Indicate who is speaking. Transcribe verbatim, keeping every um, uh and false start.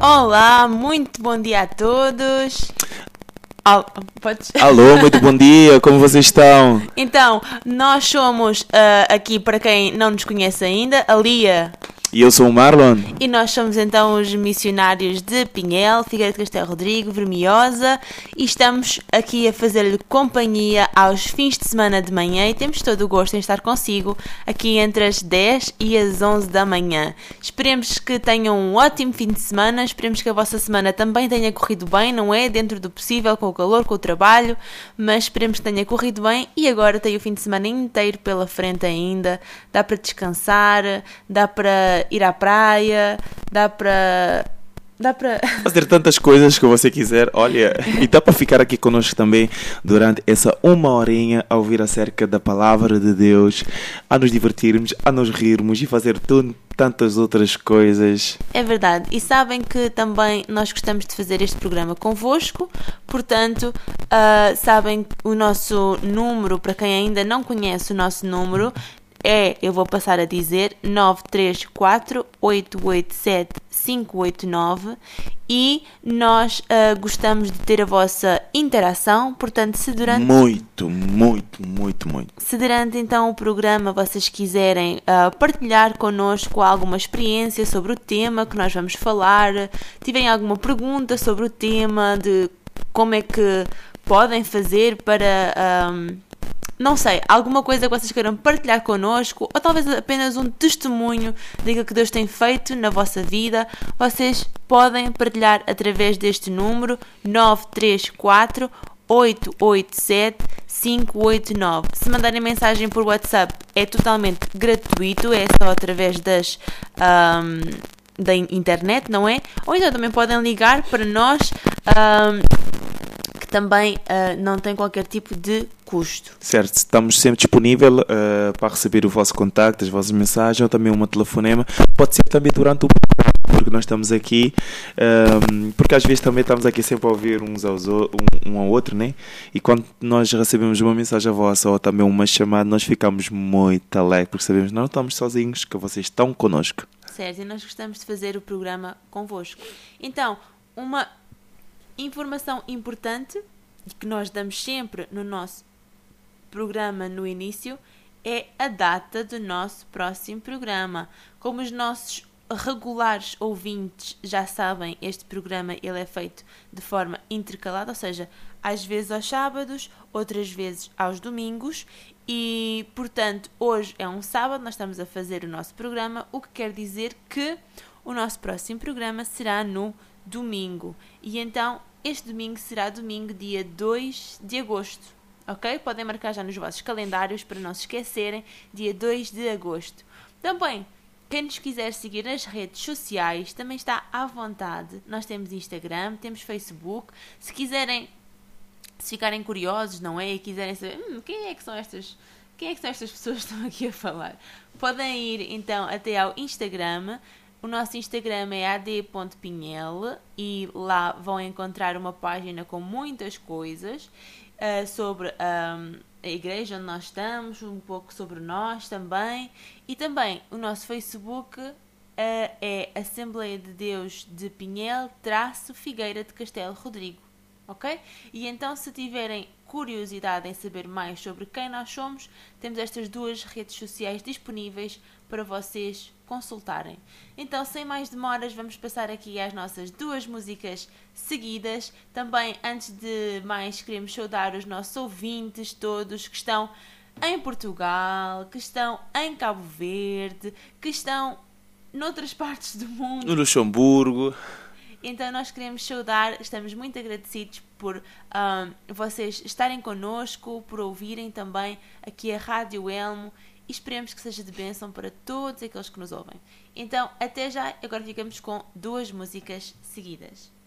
Speaker 1: Olá, muito bom dia a todos. Al- Podes?
Speaker 2: Alô, muito bom dia, como vocês estão?
Speaker 1: Então, nós somos, ah, aqui para quem não nos conhece ainda, a Lia.
Speaker 2: E eu sou o Marlon.
Speaker 1: E nós somos então os missionários de Pinhel, Figueira de Castelo Rodrigo, Vermiosa, e estamos aqui a fazer-lhe companhia aos fins de semana de manhã e temos todo o gosto em estar consigo aqui entre as dez e as onze da manhã. Esperemos que tenham um ótimo fim de semana, esperemos que a vossa semana também tenha corrido bem, não é? Dentro do possível, com o calor, com o trabalho, mas esperemos que tenha corrido bem e agora tem o fim de semana inteiro pela frente ainda, dá para descansar, dá para ir à praia, dá para... Dá para...
Speaker 2: Fazer tantas coisas que você quiser, olha, e dá para ficar aqui connosco também durante essa uma horinha a ouvir acerca da palavra de Deus, a nos divertirmos, a nos rirmos e fazer tudo, tantas outras coisas.
Speaker 1: É verdade, e sabem que também nós gostamos de fazer este programa convosco, portanto, uh, sabem o nosso número, para quem ainda não conhece o nosso número, é, eu vou passar a dizer, nove três quatro, oito oito sete, cinco oito nove e nós uh, gostamos de ter a vossa interação, portanto, se durante...
Speaker 2: Muito, muito, muito, muito.
Speaker 1: Se durante então o programa vocês quiserem uh, partilhar connosco alguma experiência sobre o tema que nós vamos falar, tiverem alguma pergunta sobre o tema, de como é que podem fazer para... Um, não sei, alguma coisa que vocês queiram partilhar connosco, ou talvez apenas um testemunho daquilo que Deus tem feito na vossa vida, vocês podem partilhar através deste número nove três quatro, oito oito sete, cinco oito nove. Se mandarem mensagem por WhatsApp é totalmente gratuito, é só através das... Um, da internet, não é? Ou então também podem ligar para nós, um, que também uh, não tem qualquer tipo de custo.
Speaker 2: Certo, estamos sempre disponíveis uh, para receber o vosso contacto, as vossas mensagens ou também uma telefonema. Pode ser também durante o programa, porque nós estamos aqui, um, porque às vezes também estamos aqui sempre a ouvir uns aos o- um, um ao outro, né? E quando nós recebemos uma mensagem vossa ou também uma chamada, nós ficamos muito alegres, porque sabemos que não estamos sozinhos, que vocês estão connosco.
Speaker 1: Certo, e nós gostamos de fazer o programa convosco. Então, uma informação importante e que nós damos sempre no nosso programa no início é a data do nosso próximo programa. Como os nossos regulares ouvintes já sabem, este programa ele é feito de forma intercalada, ou seja, às vezes aos sábados, outras vezes aos domingos e, portanto, hoje é um sábado, nós estamos a fazer o nosso programa, o que quer dizer que o nosso próximo programa será no domingo. E então, este domingo será domingo, dia dois de agosto. Ok? Podem marcar já nos vossos calendários para não se esquecerem, dia dois de agosto. Também, quem nos quiser seguir nas redes sociais também está à vontade. Nós temos Instagram, temos Facebook. Se quiserem, se ficarem curiosos, não é? E quiserem saber hum, quem é que são estas, quem é que são estas pessoas que estão aqui a falar, podem ir então até ao Instagram. O nosso Instagram é a d ponto pinhel e lá vão encontrar uma página com muitas coisas uh, sobre um, a igreja onde nós estamos, um pouco sobre nós também. E também o nosso Facebook uh, é Assembleia de Deus de Pinhel, traço Figueira de Castelo Rodrigo. Ok? E então, se tiverem curiosidade em saber mais sobre quem nós somos, temos estas duas redes sociais disponíveis para vocês consultarem. Então, sem mais demoras, vamos passar aqui às nossas duas músicas seguidas. Também, antes de mais, queremos saudar os nossos ouvintes todos que estão em Portugal, que estão em Cabo Verde, que estão noutras partes do mundo.
Speaker 2: No Luxemburgo.
Speaker 1: Então nós queremos saudar, estamos muito agradecidos por um, vocês estarem connosco, por ouvirem também aqui a Rádio Elmo e esperemos que seja de bênção para todos aqueles que nos ouvem. Então até já, agora ficamos com duas músicas seguidas.